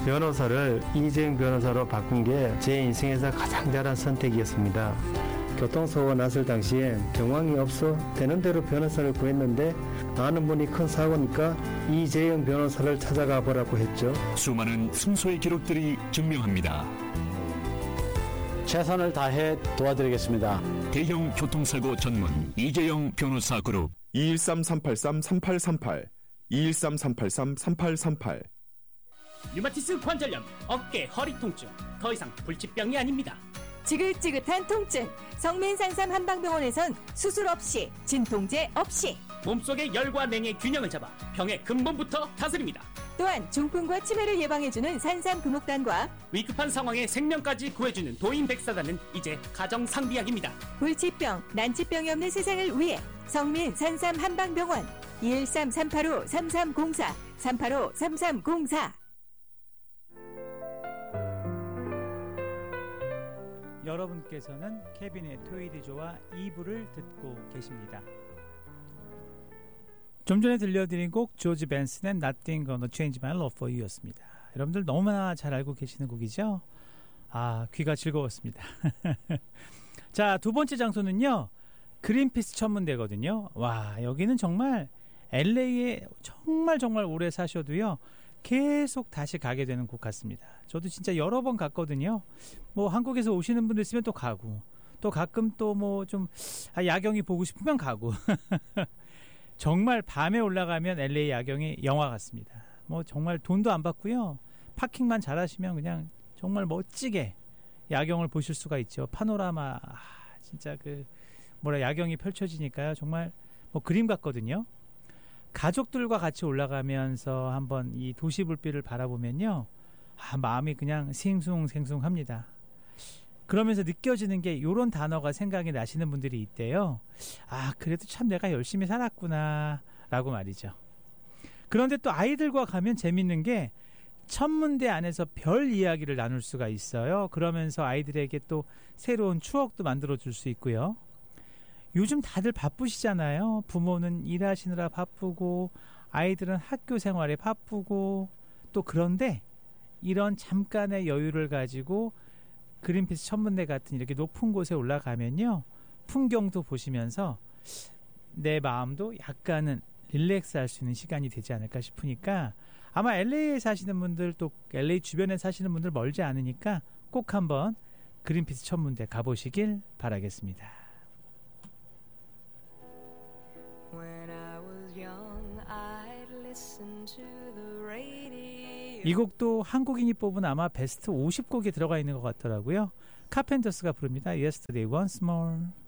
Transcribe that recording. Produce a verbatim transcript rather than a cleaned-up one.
변호사를 이재용 변호사로 바꾼 게 제 인생에서 가장 잘한 선택이었습니다. 교통사고가 났을 당시에 정황이 없어 되는 대로 변호사를 구했는데 아는 분이 큰 사고니까 이재용 변호사를 찾아가 보라고 했죠. 수많은 승소의 기록들이 증명합니다. 최선을 다해 도와드리겠습니다. 대형 교통사고 전문 이재용 변호사 그룹 이일삼 삼팔삼 삼팔삼팔 이일삼 삼팔삼 삼팔삼팔. 류마티스 관절염, 어깨, 허리 통증, 더 이상 불치병이 아닙니다. 지긋지긋한 통증, 성민산삼 한방병원에선 수술 없이, 진통제 없이 몸속의 열과 냉의 균형을 잡아 병의 근본부터 다스립니다. 또한 중풍과 치매를 예방해주는 산삼 금옥단과 위급한 상황에 생명까지 구해주는 도인백사단은 이제 가정상비약입니다. 불치병, 난치병이 없는 세상을 위해 성민 산삼 한방병원 이일삼 삼팔오 삼삼공사 삼팔오 삼삼공사. 여러분께서는 케빈의 토이디조와 이 부를 듣고 계십니다. 좀 전에 들려드린 곡 조지 벤슨의 Nothing Gonna Change My Love For You였습니다. 여러분들 너무나 잘 알고 계시는 곡이죠? 아, 귀가 즐거웠습니다. 자, 두 번째 장소는요, 그린피스 천문대거든요. 와, 여기는 정말 엘에이에 정말 정말 오래 사셔도요, 계속 다시 가게 되는 곳 같습니다. 저도 진짜 여러 번 갔거든요. 뭐 한국에서 오시는 분들 있으면 또 가고, 또 가끔 또 뭐 좀 아, 야경이 보고 싶으면 가고. 정말 밤에 올라가면 엘에이 야경이 영화 같습니다. 뭐 정말 돈도 안 받고요. 파킹만 잘하시면 그냥 정말 멋지게 야경을 보실 수가 있죠. 파노라마, 아, 진짜 그 뭐라 야경이 펼쳐지니까요. 정말 뭐 그림 같거든요. 가족들과 같이 올라가면서 한번 이 도시 불빛을 바라보면요, 아, 마음이 그냥 싱숭생숭합니다. 그러면서 느껴지는 게 요런 단어가 생각이 나시는 분들이 있대요. 아, 그래도 참 내가 열심히 살았구나 라고 말이죠. 그런데 또 아이들과 가면 재밌는 게 천문대 안에서 별 이야기를 나눌 수가 있어요. 그러면서 아이들에게 또 새로운 추억도 만들어줄 수 있고요. 요즘 다들 바쁘시잖아요. 부모는 일하시느라 바쁘고 아이들은 학교 생활에 바쁘고, 또 그런데 이런 잠깐의 여유를 가지고 그린피스 천문대 같은 이렇게 높은 곳에 올라가면요, 풍경도 보시면서 내 마음도 약간은 릴렉스 할 수 있는 시간이 되지 않을까 싶으니까, 아마 엘에이에 사시는 분들, 또 엘에이 주변에 사시는 분들 멀지 않으니까 꼭 한번 그린피스 천문대 가보시길 바라겠습니다. 이 곡도 한국인이 뽑은 아마 베스트 오십 곡에 들어가 있는 것 같더라고요. 카펜터스가 부릅니다. Yesterday Once More.